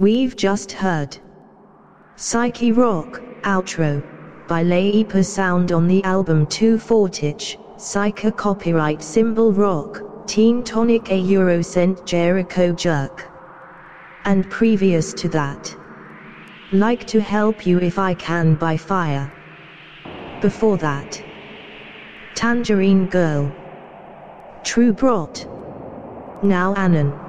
We've just heard Psyche Rock, Outro, by Leipa Sound on the album Two Fortage, Psyche copyright Symbol Rock, Teen Tonic a Eurocent Jericho Jerk. And previous to that, Like to Help You If I Can by Fire. Before that, Tangerine Girl, True Brot. Now Anon.